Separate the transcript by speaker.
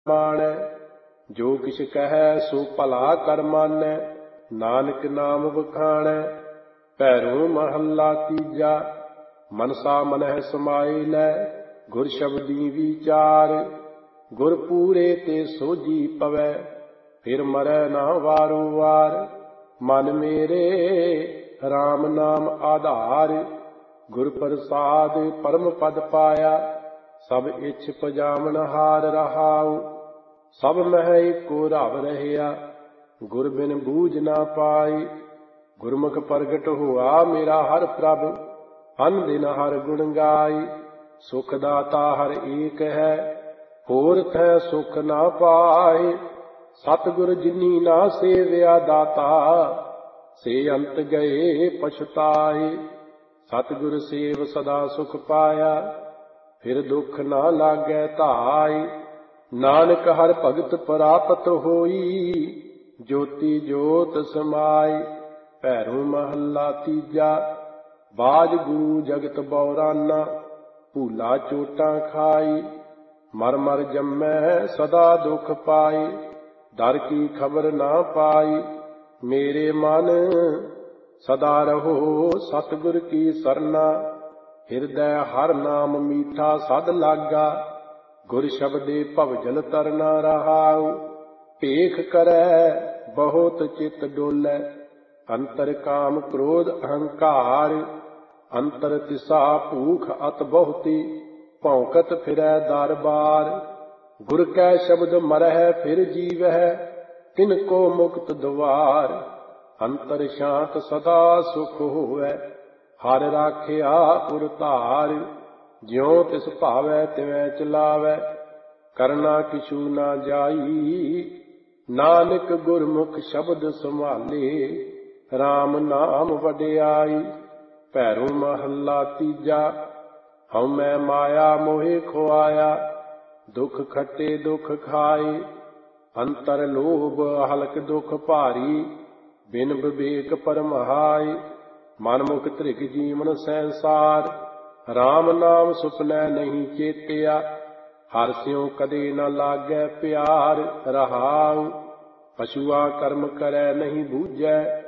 Speaker 1: ਮਾਣੈ। ਜੋ ਕਿਛ ਕਹੈ ਸੋ ਭਲਾ ਕਰ ਮਾਨੈ, ਨਾਨਕ ਨਾਮ ਵਖਾਣੈ। ਭੈਰੋ ਮਹੱਲਾ ਤੀਜਾ। ਮਨਸਾ ਮਨਹਿ ਸਮਾਏ ਲੈ, ਗੁਰ ਸ਼ਬਦੀ ਵਿਚਾਰ। ਗੁਰ ਪੂਰੇ ਤੇ ਸੋਝੀ ਪਵੈ, ਫਿਰ ਮਰੈ ਨਾ ਵਾਰੋ ਵਾਰ। ਮਨ ਮੇਰੇ RAM ਨਾਮ ਆਧਾਰ, ਗੁਰ ਪ੍ਰਸਾਦ ਪਰਮ ਪਦ ਪਾਇਆ। ਸਭ ਇੱਛ ਪਜਾਵਨ ਹਾਰ ਰਹਾਉ, ਸਭ ਮਹਿ ਏਕੋ ਰਵ ਰਹਿਆ। ਗੁਰ ਬਿਨ ਬੂਝ ਨਾ ਪਾਈ, ਗੁਰਮੁਖ ਪ੍ਰਗਟ ਹੋਆ ਮੇਰਾ ਹਰ ਪ੍ਰਭ। ਅਨ ਦਿਨ ਹਰ ਗੁਣ ਗਾਈ, ਸੁਖ ਦਾਤਾ ਹਰ ਏਕ ਹੈ, ਹੋਰ ਥੈ ਸੁਖ ਨਾ ਪਾਏ। ਸਤਿਗੁਰ ਜਿਨੀ ਨਾ ਸੇਵਿਆ ਦਾਤਾ, ਸੇ ਅੰਤ ਗਏ ਪਛਤਾਏ। ਸਤਿਗੁਰ ਸੇਵ ਸਦਾ ਸੁਖ ਪਾਇਆ, ਫਿਰ ਦੁਖ ਨਾ ਲਾਗੈ ਧਾਇ। ਨਾਨਕ ਹਰ ਭਗਤ ਪ੍ਰਾਪਤ ਹੋਈ, ਜੋਤੀ ਜੋਤ ਸਮਾਈ। ਭੈਰੋ ਮਹੱਲਾ ਤੀਜਾ। ਬਾਜ ਗੁਰੂ ਜਗਤ ਬਉਰਾਨਾ, ਭੂਲਾ ਚੋਟਾਂ ਖਾਈ। ਮਰ ਮਰ ਜੰਮੈ ਸਦਾ ਦੁਖ ਪਾਈ, ਦਰ ਕੀ ਖਬਰ ਨਾ ਪਾਈ। ਮੇਰੇ ਮਨ ਸਦਾ ਰਹੋ ਸਤਿਗੁਰ ਕੀ ਸਰਨਾ, ਹਿਰਦੈ ਹਰ ਨਾਮ ਮੀਠਾ ਸਦ ਲਾਗਾ। ਗੁਰ ਸ਼ਬਦੇ ਭਵਜਲ ਤਰਨਾ ਰਹਾਉ, ਭੇਖ ਕਰੈ ਬਹੁਤ ਚਿਤ ਡੋਲੈ। ਅੰਤਰ ਕਾਮ ਕ੍ਰੋਧ ਅਹੰਕਾਰ, ਅੰਤਰ ਤਿਸਾ ਭੂਖ ਅਤ ਬਹੁਤੀ। ਭੌਂਕਤ ਫਿਰੈ ਦਰ ਬਾਰ, ਗੁਰ ਕੈ ਸ਼ਬਦ ਮਰਹਿ ਫਿਰ ਜੀਵਹਿ। ਤਿਨ ਕੋ ਮੁਕਤ ਦੁਆਰ, ਅੰਤਰ ਸ਼ਾਂਤ ਸਦਾ ਸੁਖ ਹੋਵੈ। ਹਰਿ ਰਾਖਿਆ ਉਰ ਧਾਰ, ਜਿਉ ਤਿਸ ਭਾਵੈ ਤਿਵੈ ਚਲਾਵੈ। ਕਰਨਾ ਕਿਛੂ ਨਾ ਜਾਈ, ਨਾਨਕ ਗੁਰਮੁਖ ਸ਼ਬਦ ਸੰਭਾਲੇ। RAM ਨਾਮ ਵਡਿਆਈ। ਭੈਰੋ ਮਹੱਲਾ ਤੀਜਾ। ਹਉਮੈ ਮਾਇਆ ਮੋਹਿ ਖੁਆਇਆ, ਦੁਖ ਖੱਟੇ ਦੁਖ ਖਾਏ। ਅੰਤਰ ਲੋਭ ਹਲਕ ਦੁਖ ਭਾਰੀ, ਬਿਨ ਵਿਵੇਕ ਪਰਮਹਾਏ। ਮਨ ਮੁਖ ਧ੍ਰਿਗ ਜੀਵਨ ਸੰਸਾਰ, RAM ਨਾਮ ਸੁਪਨੈ ਨਹੀਂ ਚੇਤਿਆ। ਹਰਿ ਸਿਉ ਕਦੇ ਨ ਲਾਗੈ ਪਿਆਰ ਰਹਾਉ। ਪਸ਼ੂਆ ਕਰਮ ਕਰੈ ਨਹੀਂ ਬੂਝੈ,